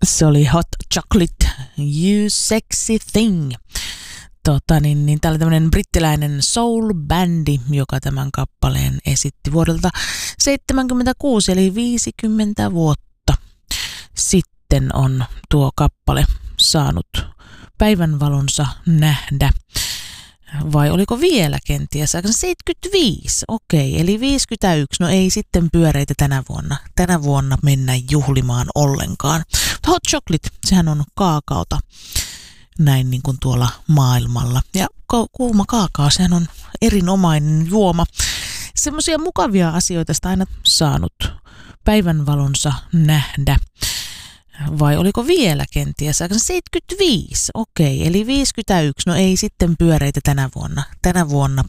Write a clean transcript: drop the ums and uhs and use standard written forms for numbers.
Se oli Hot Chocolate, You Sexy Thing. Tää oli tämmönen brittiläinen soul-bändi, joka tämän kappaleen esitti vuodelta 1976, eli 50 vuotta sitten on tuo kappale saanut päivänvalonsa nähdä. Vai oliko vielä kenties? 75, okei, eli 51. No ei sitten pyöreitä tänä vuonna. Tänä vuonna mennä juhlimaan ollenkaan. Hot chocolate, sehän on kaakaota näin niin kuin tuolla maailmalla. Ja kuuma kaakao, sehän on erinomainen juoma. Semmoisia mukavia asioita sitä aina saanut päivänvalonsa nähdä. Vai oliko vielä kenties? 75, okei, eli 51. No ei sitten pyöreitä tänä vuonna. Tänä vuonna